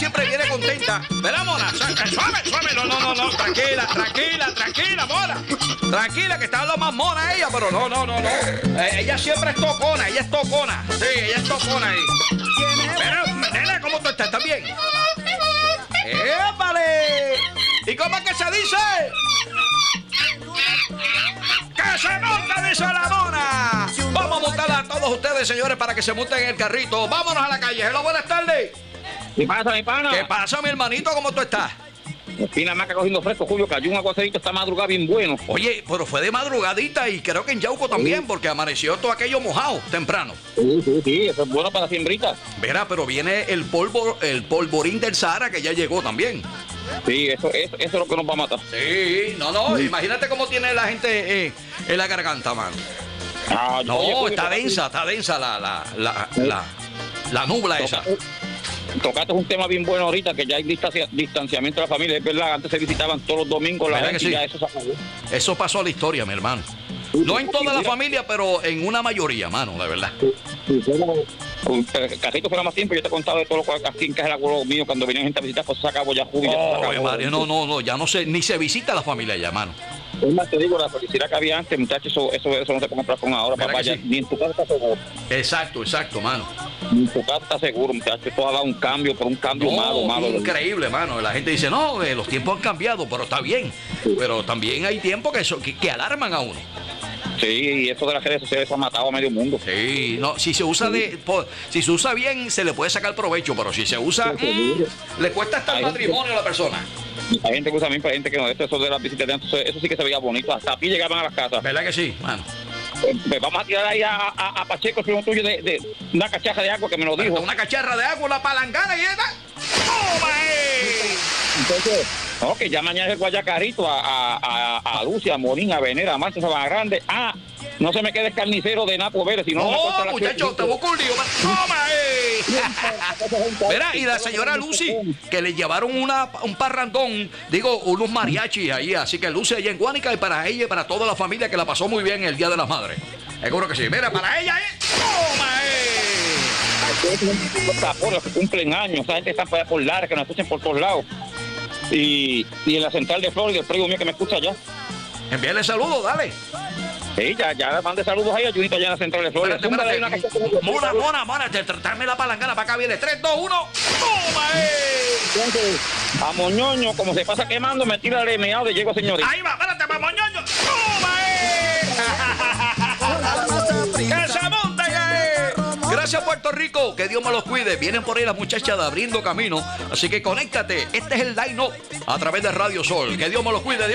siempre viene contenta. ¿Verdad, Mona? Suave. No. Tranquila, Mona. Tranquila, que está lo más mona ella, pero no. Ella siempre es tocona, Sí, ella es tocona ahí. Pero, nena, ¿cómo tú estás? ¿Estás bien? ¡Épale! ¿Y cómo es que se dice? ¡Que se monta, dice la Mona! Vamos a montar a todos ustedes, señores, para que se monten en el carrito. Vámonos a la calle. Hello, buenas tardes. ¿Qué pasa, mi pana? ¿Qué pasa, mi hermanito? ¿Cómo tú estás? Aquí nada más que cogiendo fresco, Julio, cayó un aguacerito esta madrugada bien bueno. Oye, pero fue de madrugadita y creo que en Yauco también, porque amaneció todo aquello mojado temprano. Sí, eso es bueno para siembritas. Verá, pero viene el polvorín del Sahara que ya llegó también. Sí, eso es lo que nos va a matar. Sí, no, imagínate cómo tiene la gente en la garganta, mano. No, oye, está densa la nubla esa. Tocaste un tema bien bueno ahorita, que ya hay distanciamiento de la familia, es verdad, antes se visitaban todos los domingos, la gente, sí? Ya eso se acabó. Eso pasó a la historia, mi hermano. No en toda la familia, pero en una mayoría, mano, de verdad. El carrito fuera más tiempo, yo te he contado de todo lo que aquí en casa del abuelo mío, cuando venían gente a visitar, pues se acabó ya Julio. Mario, no, ya no sé, ni se visita la familia ya, mano. Es más, te digo, la felicidad que había antes, muchachos, eso no se puede comprar con ahora, papá, ya, ni en tu casa está seguro. Exacto, mano. Ni en tu casa está seguro, muchachos, esto ha dado un cambio, pero un cambio malo. Increíble, mano. La gente dice, no, los tiempos han cambiado, pero está bien. Sí. Pero también hay tiempos que alarman a uno. Sí, y eso de las redes sociales ha matado a medio mundo. Sí, no, si se usa bien, se le puede sacar provecho, pero si se usa, le cuesta hasta el matrimonio a la persona. Hay gente que usa bien, pero hay gente que no. Eso de las visitas de antes, eso sí que se veía bonito. Hasta a pie llegaban a las casas. ¿Verdad que sí, mano? Vamos a tirar ahí a Pacheco, el primo tuyo, de una cacharra de agua que me lo dijo. Una cacharra de agua, una palangana y esta. ¡Toma! Entonces, no, que ya mañana es el Guayacarito a Lucia, a Morín, a Venera, a Marta, a Grande. No se me quede el carnicero de Napo Vélez, si no. No, muchachos, te busco un lío. ¡Toma! Verá, y la señora Lucy, que le llevaron un parrandón, unos mariachis ahí. Así que Lucy allá en Guánica y para ella y para toda la familia que la pasó muy bien el Día de las Madres. Seguro que sí. Mira, para ella, ¡toma! Los que cumplen años, esa gente está por Lara, que nos escuchen por todos lados. Y en la central de Florida, el primo mío que me escucha allá. Envíale saludos, dale. Sí, ya mande saludos ahí a Junito allá en la central de Florida. Espérate. Mona, tráeme la palangana para acá, viene. 3, 2, 1. ¡Toma! Entonces, a Moñoño, como se pasa quemando, me tira el meado de llego, señores. Ahí va, espérate, para Moñoño. ¡Toma! ¡Que se monta ya! Gracias, Puerto Rico. Que Dios me los cuide. Vienen por ahí las muchachas de Abriendo Camino. Así que conéctate. Este es el line-up a través de Radio Sol. Que Dios me los cuide.